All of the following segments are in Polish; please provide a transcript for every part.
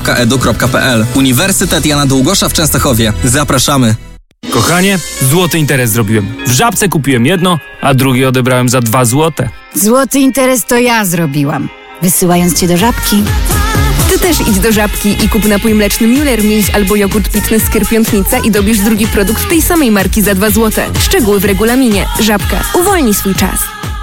www.edu.pl. Uniwersytet Jana Długosza w Częstochowie. Zapraszamy. Kochanie, złoty interes zrobiłem. W Żabce kupiłem jedno, a drugie odebrałem za 2 złote. Złoty interes to ja zrobiłam, wysyłając cię do Żabki. Ty też idź do Żabki i kup napój mleczny Müller, mięś albo jogurt pitny z Kierpiątnica i dobierz drugi produkt tej samej marki za 2 złote. Szczegóły w regulaminie. Żabka. Uwolnij swój czas.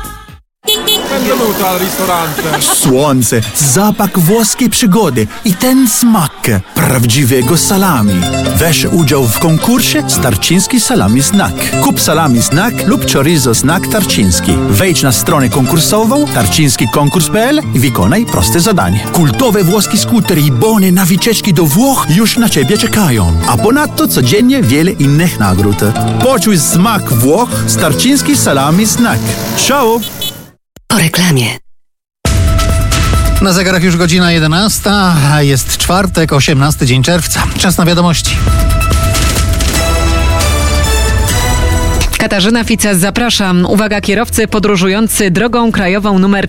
Słońce, zapach włoskiej przygody i ten smak prawdziwego salami. Weź udział w konkursie Tarczyński Salami Snack. Kup salami snack lub chorizo snack tarczyński. Wejdź na stronę konkursową tarczyńskikonkurs.pl i wykonaj proste zadanie. Kultowe włoskie skutery i bony na wycieczki do Włoch już na Ciebie czekają. A ponadto codziennie wiele innych nagród. Poczuj smak Włoch z Tarczyński Salami Snack. Ciao! Po reklamie. Na zegarach już godzina 11, a jest czwartek, 18 dzień czerwca. Czas na wiadomości. Katarzyna Fices, zapraszam. Uwaga, kierowcy podróżujący drogą krajową nr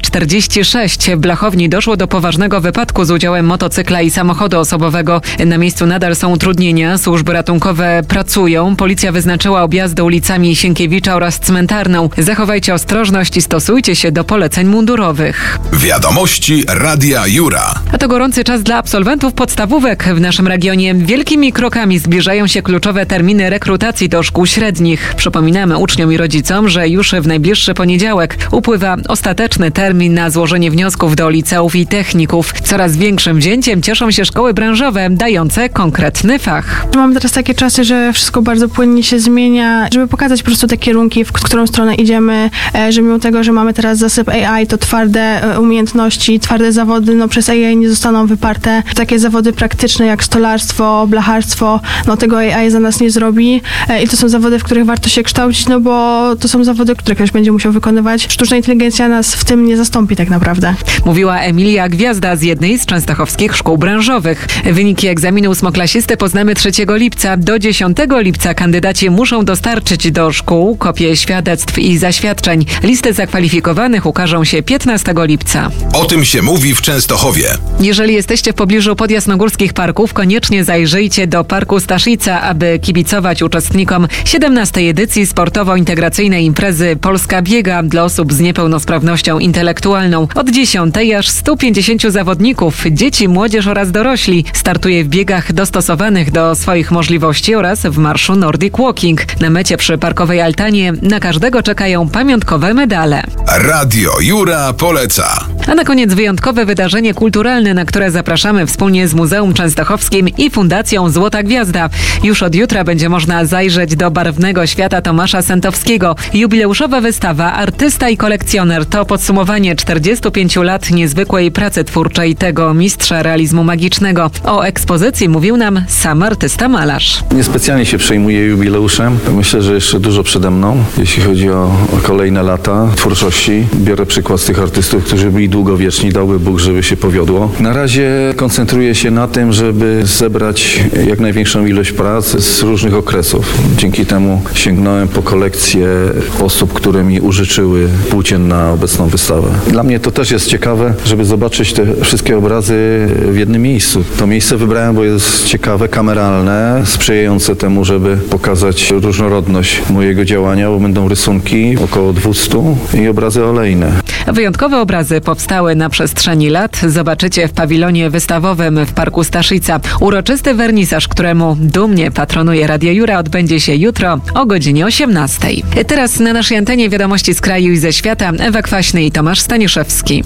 46. W Blachowni doszło do poważnego wypadku z udziałem motocykla i samochodu osobowego. Na miejscu nadal są utrudnienia. Służby ratunkowe pracują. Policja wyznaczyła objazdy ulicami Sienkiewicza oraz Cmentarną. Zachowajcie ostrożność i stosujcie się do poleceń mundurowych. Wiadomości Radia Jura. A to gorący czas dla absolwentów podstawówek. W naszym regionie wielkimi krokami zbliżają się kluczowe terminy rekrutacji do szkół średnich. Przypominamy uczniom i rodzicom, że już w najbliższy poniedziałek upływa ostateczny termin na złożenie wniosków do liceów i techników. Coraz większym wzięciem cieszą się szkoły branżowe, dające konkretny fach. Mamy teraz takie czasy, że wszystko bardzo płynnie się zmienia, żeby pokazać po prostu te kierunki, w którą stronę idziemy, że mimo tego, że mamy teraz zasyp AI, to twarde umiejętności, twarde zawody przez AI nie zostaną wyparte. Takie zawody praktyczne jak stolarstwo, blacharstwo, tego AI za nas nie zrobi i to są zawody, w których warto się kształcić, bo to są zawody, które ktoś będzie musiał wykonywać. Sztuczna inteligencja nas w tym nie zastąpi tak naprawdę. Mówiła Emilia Gwiazda z jednej z częstochowskich szkół branżowych. Wyniki egzaminu ósmoklasisty poznamy 3 lipca. Do 10 lipca kandydaci muszą dostarczyć do szkół kopie świadectw i zaświadczeń. Listy zakwalifikowanych ukażą się 15 lipca. O tym się mówi w Częstochowie. Jeżeli jesteście w pobliżu podjasnogórskich parków, koniecznie zajrzyjcie do Parku Staszica, aby kibicować uczestnikom 17. edycji sportowo-integracyjnej imprezy Polska Biega dla osób z niepełnosprawnością intelektualną. Od 10 aż 150 zawodników, dzieci, młodzież oraz dorośli startuje w biegach dostosowanych do swoich możliwości oraz w marszu Nordic Walking. Na mecie przy parkowej altanie na każdego czekają pamiątkowe medale. Radio Jura poleca. A na koniec wyjątkowe wydarzenie kulturalne, na które zapraszamy wspólnie z Muzeum Częstochowskim i Fundacją Złota Gwiazda. Już od jutra będzie można zajrzeć do barwnego świata Tomasza Sentowskiego. Jubileuszowa wystawa Artysta i kolekcjoner to podsumowanie 45 lat niezwykłej pracy twórczej tego mistrza realizmu magicznego. O ekspozycji mówił nam sam artysta malarz. Niespecjalnie się przejmuję jubileuszem. Myślę, że jeszcze dużo przede mną, jeśli chodzi o kolejne lata twórczości. Biorę przykład z tych artystów, którzy byli długowieczni. Dałby Bóg, żeby się powiodło. Na razie koncentruję się na tym, żeby zebrać jak największą ilość prac z różnych okresów. Dzięki temu sięgnąłem po kolekcję osób, które mi użyczyły płócien na obecną wystawę. Dla mnie to też jest ciekawe, żeby zobaczyć te wszystkie obrazy w jednym miejscu. To miejsce wybrałem, bo jest ciekawe, kameralne, sprzyjające temu, żeby pokazać różnorodność mojego działania, bo będą rysunki, około 200 i obrazy olejne. Wyjątkowe obrazy powstały na przestrzeni lat. Zobaczycie w pawilonie wystawowym w Parku Staszica. Uroczysty wernisaż, któremu dumnie patronuje Radio Jura, odbędzie się jutro o godzinie 18. Teraz na naszej antenie wiadomości z kraju i ze świata. Ewa Kwaśny i Tomasz Staniszewski.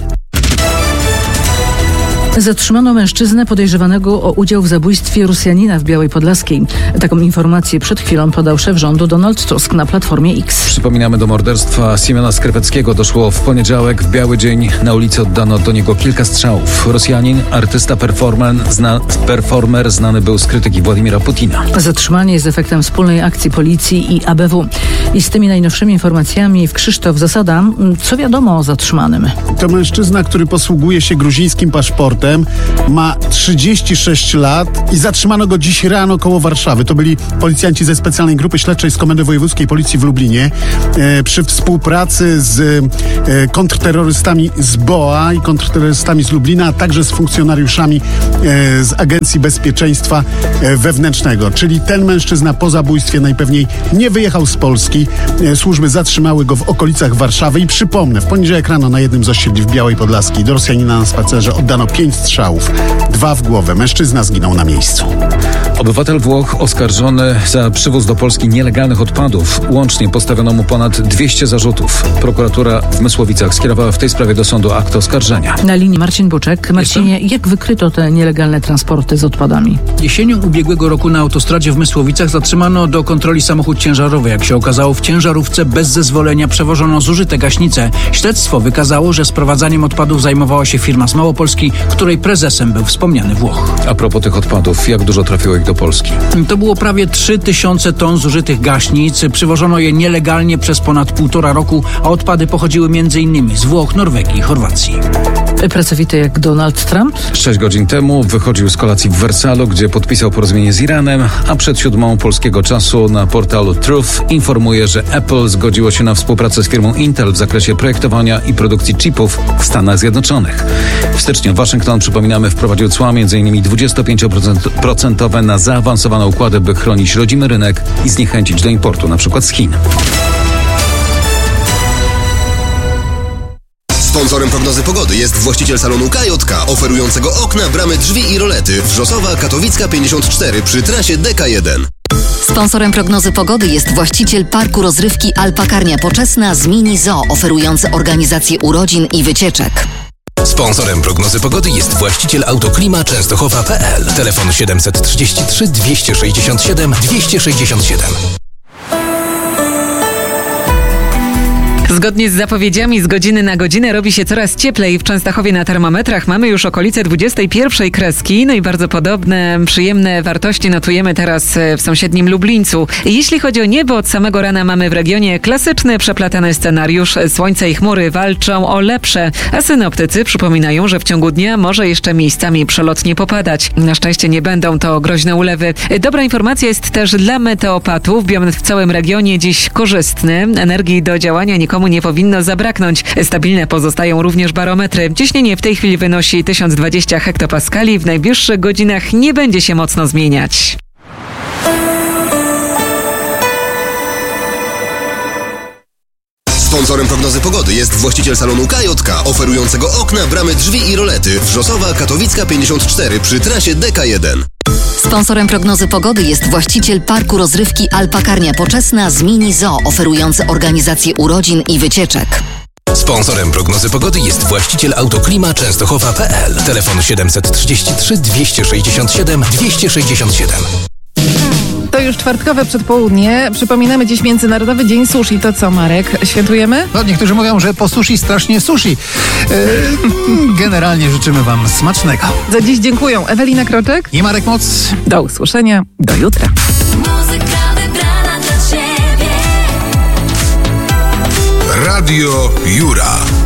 Zatrzymano mężczyznę podejrzewanego o udział w zabójstwie Rosjanina w Białej Podlaskiej. Taką informację przed chwilą podał szef rządu Donald Tusk na Platformie X. Przypominamy, do morderstwa Siemiona Skrypeckiego doszło w poniedziałek. W biały dzień na ulicy oddano do niego kilka strzałów. Rosjanin, artysta, performer znany był z krytyki Władimira Putina. Zatrzymanie jest efektem wspólnej akcji policji i ABW. I z tymi najnowszymi informacjami w Krzysztof Zasada. Co wiadomo o zatrzymanym? To mężczyzna, który posługuje się gruzińskim paszportem. transportem. Ma 36 lat i zatrzymano go dziś rano koło Warszawy. To byli policjanci ze specjalnej grupy śledczej z Komendy Wojewódzkiej Policji w Lublinie. Przy współpracy z kontrterrorystami z BOA i kontrterrorystami z Lublina, a także z funkcjonariuszami z Agencji Bezpieczeństwa Wewnętrznego. Czyli ten mężczyzna po zabójstwie najpewniej nie wyjechał z Polski. Służby zatrzymały go w okolicach Warszawy i przypomnę, w poniedziałek rano na jednym z osiedli w Białej Podlaskiej do Rosjanina na spacerze oddano 5 strzałów, 2 w głowę. Mężczyzna zginął na miejscu. Obywatel Włoch oskarżony za przywóz do Polski nielegalnych odpadów. Łącznie postawiono mu ponad 200 zarzutów. Prokuratura w Mysłowicach skierowała w tej sprawie do sądu akt oskarżenia. Na linii Marcin Buczek. Marcinie, jak wykryto te nielegalne transporty z odpadami? Jesienią ubiegłego roku na autostradzie w Mysłowicach zatrzymano do kontroli samochód ciężarowy. Jak się okazało, w ciężarówce bez zezwolenia przewożono zużyte gaśnice. Śledztwo wykazało, że sprowadzaniem odpadów zajmowała się firma z Małopolski, której prezesem był wspomniany Włoch. A propos tych odpadów, jak dużo trafiło ich do Polski? To było prawie 3000 ton zużytych gaśnic. Przywożono je nielegalnie przez ponad 1,5 roku, a odpady pochodziły m.in. z Włoch, Norwegii i Chorwacji. Pracowity jak Donald Trump? 6 godzin temu wychodził z kolacji w Wersalu, gdzie podpisał porozumienie z Iranem, a przed 7 polskiego czasu na portalu Truth informuje, że Apple zgodziło się na współpracę z firmą Intel w zakresie projektowania i produkcji chipów w Stanach Zjednoczonych. W styczniu Waszyngton, przypominamy, wprowadził cła m.in. 25% na zaawansowane układy, by chronić rodzimy rynek i zniechęcić do importu, np. z Chin. Sponsorem prognozy pogody jest właściciel salonu KJK, oferującego okna, bramy, drzwi i rolety. Wrzosowa, Katowicka 54 przy trasie DK1. Sponsorem prognozy pogody jest właściciel parku rozrywki Alpakarnia Poczesna z Mini Zoo, oferujący organizację urodzin i wycieczek. Sponsorem prognozy pogody jest właściciel Autoklima Częstochowa.pl. Telefon 733 267 267. Zgodnie z zapowiedziami z godziny na godzinę robi się coraz cieplej. W Częstochowie na termometrach mamy już okolice 21 kreski. No i bardzo podobne, przyjemne wartości notujemy teraz w sąsiednim Lublińcu. Jeśli chodzi o niebo, od samego rana mamy w regionie klasyczny, przeplatany scenariusz. Słońce i chmury walczą o lepsze, a synoptycy przypominają, że w ciągu dnia może jeszcze miejscami przelotnie popadać. Na szczęście nie będą to groźne ulewy. Dobra informacja jest też dla meteopatów. Biom w całym regionie dziś korzystny. Energii do działania nikomu nie powinno zabraknąć. Stabilne pozostają również barometry. Ciśnienie w tej chwili wynosi 1020 hektopaskali. W najbliższych godzinach nie będzie się mocno zmieniać. Sponsorem prognozy pogody jest właściciel salonu KJK, oferującego okna, bramy, drzwi i rolety. Wrzosowa, Katowicka 54 przy trasie DK1. Sponsorem prognozy pogody jest właściciel parku rozrywki Alpakarnia Poczesna z Mini Zoo, oferujący organizację urodzin i wycieczek. Sponsorem prognozy pogody jest właściciel Autoklima Częstochowa.pl. Telefon 733 267 267. To już czwartkowe przedpołudnie. Przypominamy dziś Międzynarodowy Dzień Sushi. To co, Marek? Świętujemy? No, niektórzy mówią, że po sushi strasznie sushi. Generalnie życzymy wam smacznego. Za dziś dziękuję Ewelina Kroczek i Marek Moc. Do usłyszenia. Do jutra. Muzyka wybrana dla ciebie. Radio Jura.